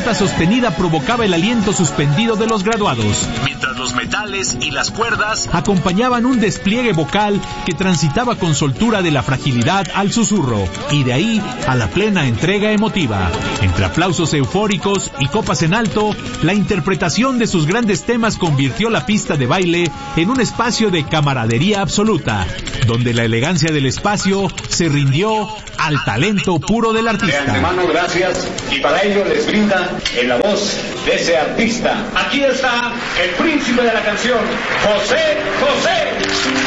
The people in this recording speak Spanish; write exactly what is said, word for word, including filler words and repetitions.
nota sostenida provocaba el aliento suspendido de los graduados, mientras los metales y las cuerdas acompañaban un despliegue vocal que transitaba con soltura de la fragilidad al susurro, y de ahí a la plena entrega emotiva. Entre aplausos eufóricos y copas en alto, la interpretación de sus grandes temas convirtió la pista de baile en un espacio de camaradería absoluta, donde la elegancia del espacio se rindió al talento puro del artista. De antemano, gracias, y para ello les brinda en la voz de ese artista. Aquí está el príncipe de la canción, José José.